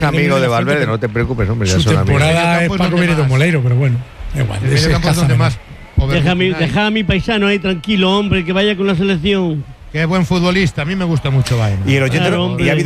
amigo de Valverde, no te preocupes, hombre. Su temporada es Paco Benito Moleiro, pero bueno, igual. Deja a mi paisano ahí tranquilo, hombre, que vaya con la selección. Qué buen futbolista, a mí me gusta mucho Baena. Y el oyente, Claro, y ha habido